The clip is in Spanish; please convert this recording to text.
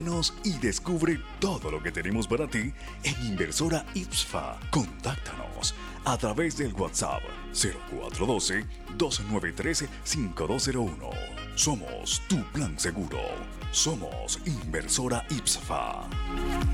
Y descubre todo lo que tenemos para ti en Inversora IPSFA. Contáctanos a través del WhatsApp 0412-293-5201. Somos tu plan seguro. Somos Inversora IPSFA.